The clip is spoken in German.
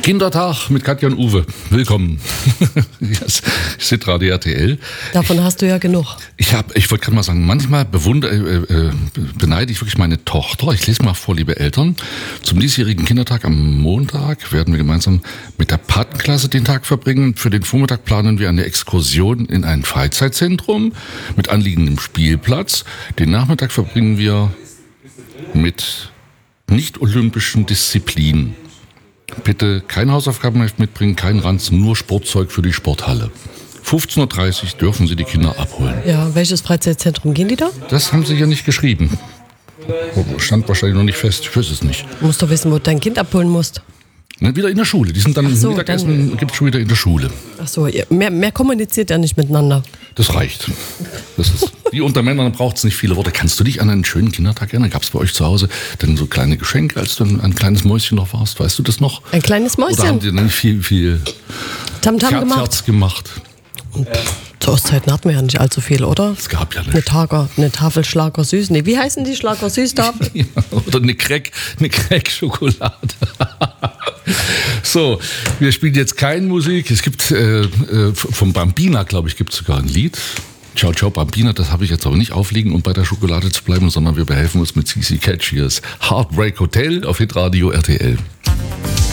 Kindertag mit Katja und Uwe. Willkommen. Hitradio RTL. Davon hast du ja genug. Ich wollte gerade mal sagen, manchmal beneide ich wirklich meine Tochter. Ich lese mal vor, liebe Eltern. Zum diesjährigen Kindertag am Montag werden wir gemeinsam mit der Patenklasse den Tag verbringen. Für den Vormittag planen wir eine Exkursion in ein Freizeitzentrum mit anliegendem Spielplatz. Den Nachmittag verbringen wir mit nicht-olympischen Disziplinen. Bitte keine Hausaufgabenheft mitbringen, kein Ranz, nur Sportzeug für die Sporthalle. 15.30 Uhr dürfen Sie die Kinder abholen. Ja, welches Freizeitzentrum gehen die da? Das haben Sie ja nicht geschrieben. Stand wahrscheinlich noch nicht fest, ich weiß es nicht. Du musst doch wissen, wo du dein Kind abholen musst. Wieder in der Schule. Die sind dann Mittagessen, gibt es schon wieder in der Schule. Ach so, mehr kommuniziert ja nicht miteinander. Das reicht. Das ist, wie unter Männern braucht es nicht viele Worte. Kannst du dich an einen schönen Kindertag erinnern? Gab es bei euch zu Hause denn so kleine Geschenke, als du ein kleines Mäuschen noch warst? Weißt du das noch? Ein kleines Mäuschen? Oder haben die dann viel Tamtam gemacht? Zu Ostzeiten hatten wir ja nicht allzu viel, oder? Es gab ja nicht. Eine Tafel Schlager Süß. Nee, wie heißen die Schlager Süß-Tafel? Ja, oder eine Crack-Schokolade. So, wir spielen jetzt keine Musik. Es gibt vom Bambina, glaube ich, gibt es sogar ein Lied. Ciao, ciao, Bambina. Das habe ich jetzt aber nicht aufliegen, um bei der Schokolade zu bleiben, sondern wir behelfen uns mit CC Catch. Hier ist Heartbreak Hotel auf Hitradio RTL.